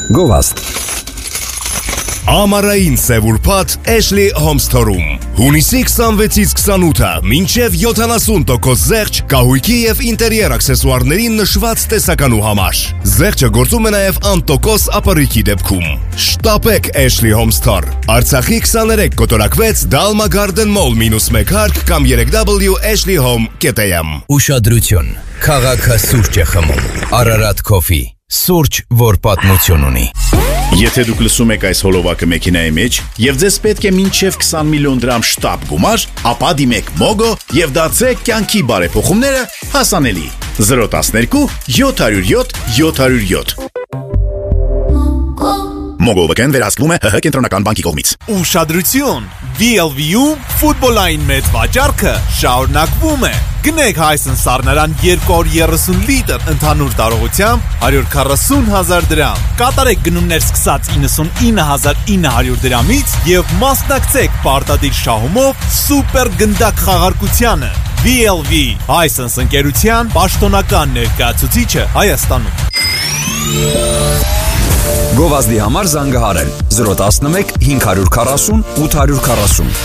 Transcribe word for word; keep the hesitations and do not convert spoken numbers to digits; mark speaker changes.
Speaker 1: Գովաստ
Speaker 2: Ամառային սևուրփաթ Ashley Home Store-ում Հունիսի քսանվեցից քսանութը մինչև յոթանասուն տոկոս զեղչ կահույքի և ինտերիեր աքսեսուարներին նշված տեսականու համար։ Զեղչը գործում է նաև անտոկոս ապառիքի դեպքում։ Շտապեք Ashley Home Store։ Արցախի քսաներեք կոտորակվեց Dalma Garden Mall մինուս մեկ հարկ կամ երեք w ashley home dot am։
Speaker 3: Ուշադրություն։ Քաղաքը սուրճ է խմում։ Ararat Coffee։ Սուրճ, որ պատմություն ունի։
Speaker 4: Եթե դուք լսում եք այս հոլովակը մեքենայի մեջ եւ ձեզ պետք է մինչեւ քսան միլիոն դրամ շտապ գումար, ապա դիմեք Mogo եւ դարձրեք կյանքի բարեփոխումները հասանելի։ zero one two seven zero seven seven zero seven Mogo վկեն վերահսկվում է ՀՀ կենտրոնական բանկի կողմից։
Speaker 5: Ուշադրություն! V L V-ում ֆուտբոլային մեծ վաճառքը շարունակվում է։ Գնեք Հայսեն սառնարան երկու հարյուր երեսուն լիտր ընդհանուր տարողությամբ հարյուր քառասուն հազար դրամ։ Կատարեք գնումներ սկսած իննսունինը հազար ինը հարյուր դրամից եւ մասնակցեք պարտադիր շահումով սուպեր գնդակ խաղարկությանը։ V L V Հայսեն ընկերության պաշտոնական ներկայացուցիչը Հայաստանում։
Speaker 1: Գովազդի համար զանգահարել zero one one, five four zero, eight four zero